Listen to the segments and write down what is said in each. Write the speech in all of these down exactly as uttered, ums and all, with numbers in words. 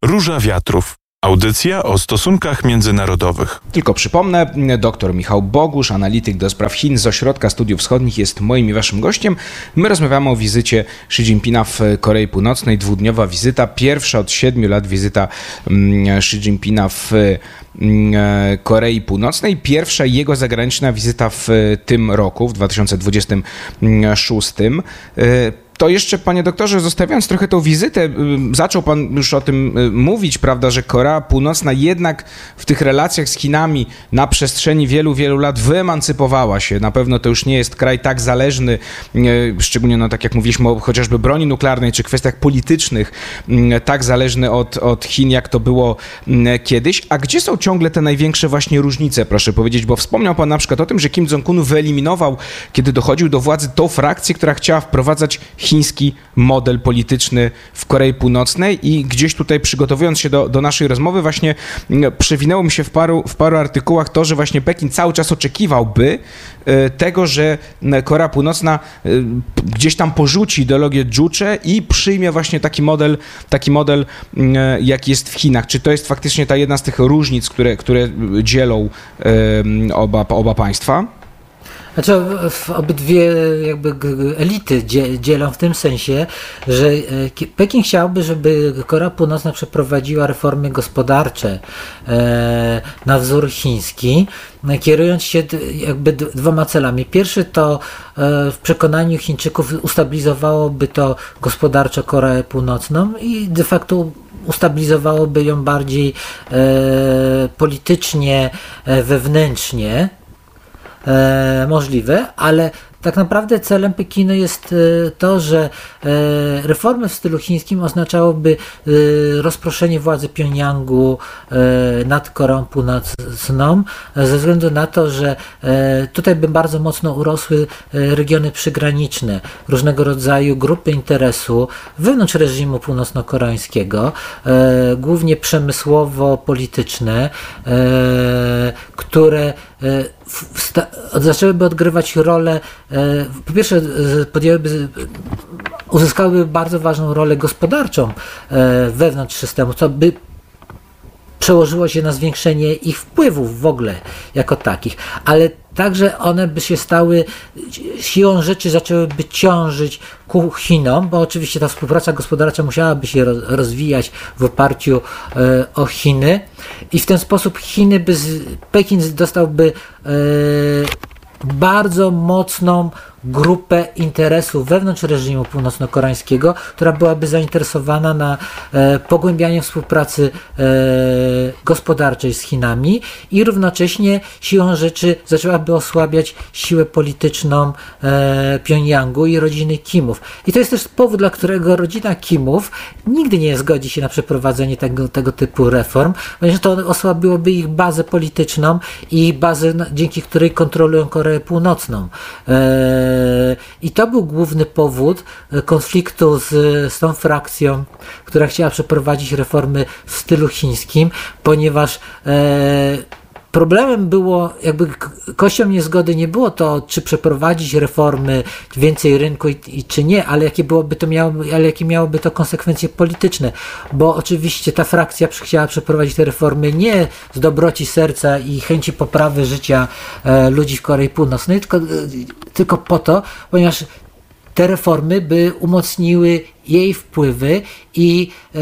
Róża Wiatrów. Audycja o stosunkach międzynarodowych. Tylko przypomnę, dr Michał Bogusz, analityk do spraw Chin z Ośrodka Studiów Wschodnich, jest moim i waszym gościem. My rozmawiamy o wizycie Xi Jinpinga w Korei Północnej. Dwudniowa wizyta, pierwsza od siedmiu lat wizyta Xi Jinpinga w Korei Północnej. Pierwsza jego zagraniczna wizyta w tym roku, w dwa tysiące dwudziestym szóstym. To jeszcze, panie doktorze, zostawiając trochę tą wizytę, zaczął pan już o tym mówić, prawda, że Korea Północna jednak w tych relacjach z Chinami na przestrzeni wielu, wielu lat wyemancypowała się. Na pewno to już nie jest kraj tak zależny, szczególnie, no tak jak mówiliśmy o chociażby broni nuklearnej czy kwestiach politycznych, tak zależny od, od Chin, jak to było kiedyś. A gdzie są ciągle te największe właśnie różnice, proszę powiedzieć, bo wspomniał pan na przykład o tym, że Kim Jong-un wyeliminował, kiedy dochodził do władzy, tą frakcję, która chciała wprowadzać chiński model polityczny w Korei Północnej i gdzieś tutaj przygotowując się do, do naszej rozmowy właśnie przewinęło mi się w paru, w paru artykułach to, że właśnie Pekin cały czas oczekiwałby tego, że Korea Północna gdzieś tam porzuci ideologię Juche i przyjmie właśnie taki model, taki model jaki jest w Chinach. Czy to jest faktycznie ta jedna z tych różnic, które, które dzielą oba, oba państwa? Znaczy, obydwie jakby elity dzielą w tym sensie, że Pekin chciałby, żeby Korea Północna przeprowadziła reformy gospodarcze na wzór chiński, kierując się jakby dwoma celami. Pierwszy to w przekonaniu Chińczyków ustabilizowałoby to gospodarczo Koreę Północną i de facto ustabilizowałoby ją bardziej politycznie, wewnętrznie. E, możliwe, ale tak naprawdę celem Pekinu jest e, to, że e, reformy w stylu chińskim oznaczałoby e, rozproszenie władzy Pjongjangu e, nad Koreą Północną, e, ze względu na to, że e, tutaj by bardzo mocno urosły e, regiony przygraniczne, różnego rodzaju grupy interesu wewnątrz reżimu północno-koreańskiego, e, głównie przemysłowo-polityczne, e, które e, zaczęłyby odgrywać rolę, po pierwsze podjęłyby, uzyskałyby bardzo ważną rolę gospodarczą wewnątrz systemu, co by przełożyło się na zwiększenie ich wpływów w ogóle jako takich, ale także one by się stały, siłą rzeczy zaczęłyby ciążyć ku Chinom, bo oczywiście ta współpraca gospodarcza musiałaby się rozwijać w oparciu e, o Chiny i w ten sposób Chiny by, z, Pekin dostałby e, bardzo mocną grupę interesów wewnątrz reżimu północno-koreańskiego, która byłaby zainteresowana na e, pogłębianiu współpracy e, gospodarczej z Chinami i równocześnie siłą rzeczy zaczęłaby osłabiać siłę polityczną e, Pjongjangu i rodziny Kimów. I to jest też powód, dla którego rodzina Kimów nigdy nie zgodzi się na przeprowadzenie tego, tego typu reform, ponieważ to osłabiłoby ich bazę polityczną i bazę, dzięki której kontrolują Koreę Północną. E, I to był główny powód konfliktu z, z tą frakcją, która chciała przeprowadzić reformy w stylu chińskim, ponieważ e, problemem było, jakby kością niezgody nie było to, czy przeprowadzić reformy, więcej rynku i, i czy nie, ale jakie byłoby to miało, ale jakie miałoby to konsekwencje polityczne, bo oczywiście ta frakcja chciała przeprowadzić te reformy nie z dobroci serca i chęci poprawy życia e, ludzi w Korei Północnej, tylko, e, tylko po to, ponieważ te reformy by umocniły jej wpływy i e,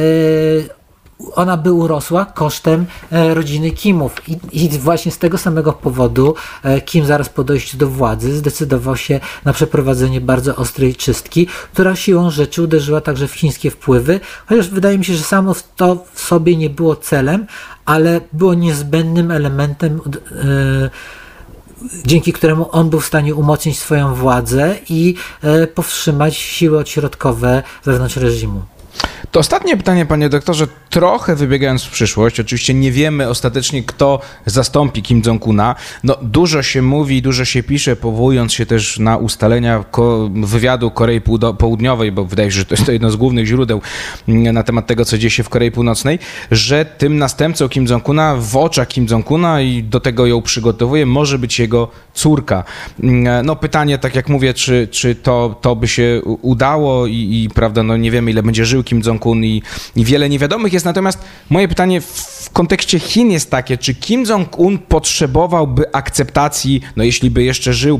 ona by urosła kosztem e, rodziny Kimów. I, I właśnie z tego samego powodu e, Kim zaraz po dojściu do władzy zdecydował się na przeprowadzenie bardzo ostrej czystki, która siłą rzeczy uderzyła także w chińskie wpływy, chociaż wydaje mi się, że samo to w sobie nie było celem, ale było niezbędnym elementem, e, dzięki któremu on był w stanie umocnić swoją władzę i e, powstrzymać siły odśrodkowe wewnątrz reżimu. To ostatnie pytanie, panie doktorze, trochę wybiegając w przyszłość. Oczywiście nie wiemy ostatecznie, kto zastąpi Kim Jong-una. No, dużo się mówi, dużo się pisze, powołując się też na ustalenia ko- wywiadu Korei Południowej, bo wydaje się, że to jest to jedno z głównych źródeł na temat tego, co dzieje się w Korei Północnej, że tym następcą Kim Jong-una, w oczach Kim Jong-una i do tego ją przygotowuje, może być jego córka. No pytanie, tak jak mówię, czy, czy to, to by się udało i, i prawda, no nie wiemy, ile będzie żył Kim Jong-un, Jong-un i, i wiele niewiadomych jest. Natomiast moje pytanie w kontekście Chin jest takie, czy Kim Jong-un potrzebowałby akceptacji, no jeśli by jeszcze żył,